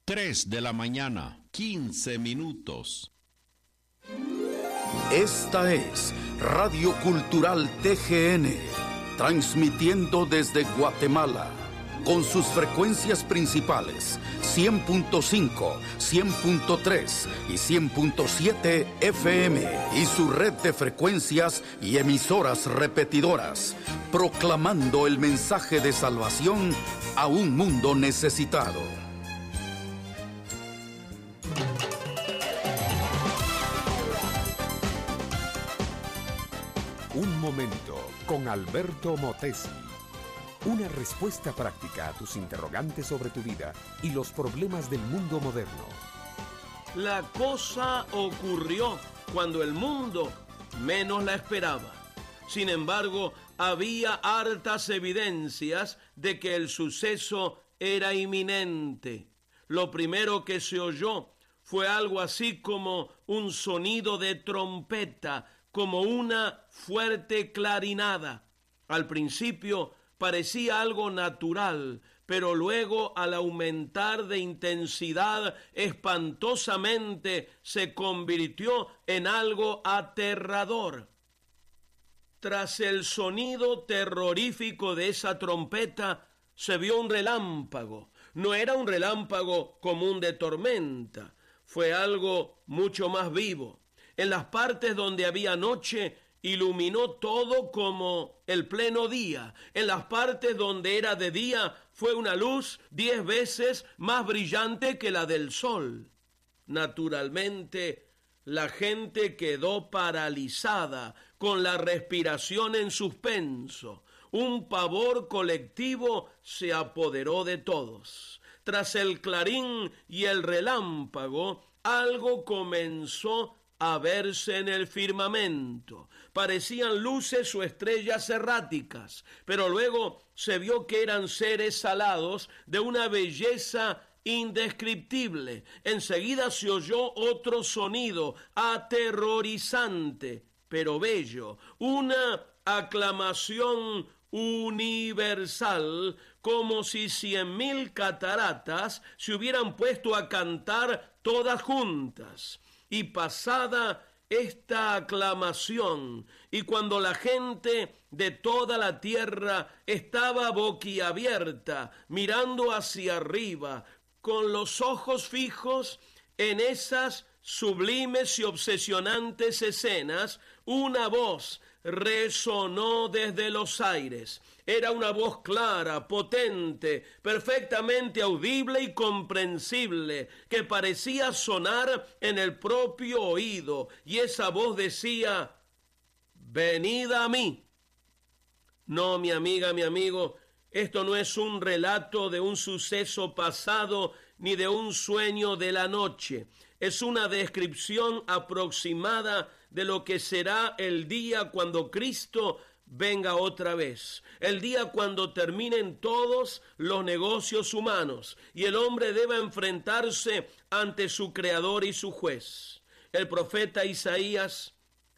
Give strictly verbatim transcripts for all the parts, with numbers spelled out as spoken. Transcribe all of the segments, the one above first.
Tres de la mañana, quince minutos. Esta es Radio Cultural T G N, transmitiendo desde Guatemala, con sus frecuencias principales, cien punto cinco, cien punto tres y cien punto siete F M, y su red de frecuencias y emisoras repetidoras, proclamando el mensaje de salvación a un mundo necesitado. Un momento con Alberto Motesi. Una respuesta práctica a tus interrogantes sobre tu vida y los problemas del mundo moderno. La cosa ocurrió cuando el mundo menos la esperaba. Sin embargo, había hartas evidencias de que el suceso era inminente. Lo primero que se oyó fue algo así como un sonido de trompeta, como una fuerte clarinada. Al principio parecía algo natural, pero luego, al aumentar de intensidad espantosamente, se convirtió en algo aterrador. Tras el sonido terrorífico de esa trompeta, se vio un relámpago. No era un relámpago común de tormenta, fue algo mucho más vivo. En las partes donde había noche, iluminó todo como el pleno día. En las partes donde era de día, fue una luz diez veces más brillante que la del sol. Naturalmente, la gente quedó paralizada, con la respiración en suspenso. Un pavor colectivo se apoderó de todos. Tras el clarín y el relámpago, algo comenzó a verse en el firmamento. Parecían luces o estrellas erráticas, pero luego se vio que eran seres alados de una belleza indescriptible. Enseguida se oyó otro sonido aterrorizante, pero bello, una aclamación universal, como si cien mil cataratas se hubieran puesto a cantar todas juntas. Y pasada esta aclamación, y cuando la gente de toda la tierra estaba boquiabierta, mirando hacia arriba, con los ojos fijos en esas sublimes y obsesionantes escenas, una voz resonó desde los aires. Era una voz clara, potente, perfectamente audible y comprensible, que parecía sonar en el propio oído, y esa voz decía: «Venid a mí». No, mi amiga, mi amigo, esto no es un relato de un suceso pasado ni de un sueño de la noche. Es una descripción aproximada de lo que será el día cuando Cristo venga otra vez, el día cuando terminen todos los negocios humanos y el hombre deba enfrentarse ante su Creador y su Juez. El profeta Isaías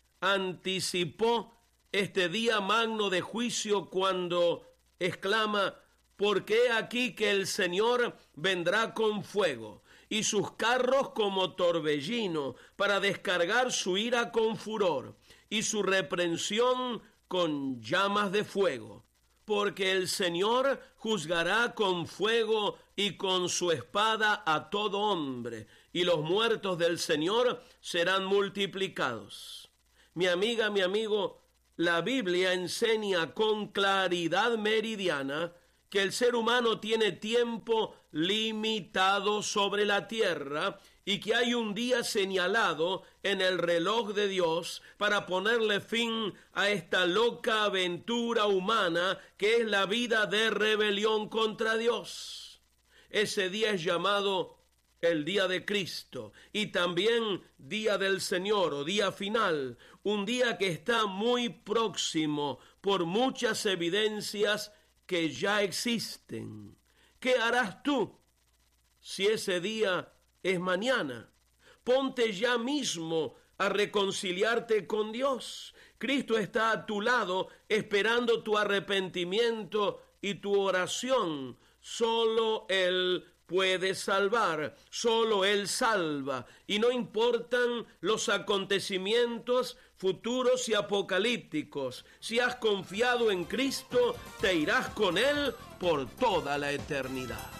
anticipó este día magno de juicio cuando exclama: «Porque he aquí que el Señor vendrá con fuego, y sus carros como torbellino, para descargar su ira con furor, y su reprensión con llamas de fuego. Porque el Señor juzgará con fuego y con su espada a todo hombre, y los muertos del Señor serán multiplicados». Mi amiga, mi amigo, la Biblia enseña con claridad meridiana que el ser humano tiene tiempo limitado sobre la tierra y que hay un día señalado en el reloj de Dios para ponerle fin a esta loca aventura humana que es la vida de rebelión contra Dios. Ese día es llamado el día de Cristo y también día del Señor o día final, un día que está muy próximo por muchas evidencias que ya existen. ¿Qué harás tú si ese día es mañana? Ponte ya mismo a reconciliarte con Dios. Cristo está a tu lado esperando tu arrepentimiento y tu oración. Solo Él puede salvar, solo Él salva, y no importan los acontecimientos futuros y apocalípticos. Si has confiado en Cristo, te irás con Él por toda la eternidad.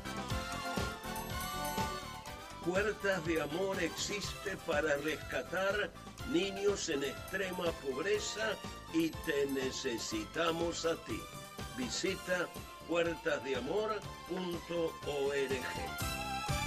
Puertas de Amor existe para rescatar niños en extrema pobreza y te necesitamos a ti. Visita puertas de amor punto org.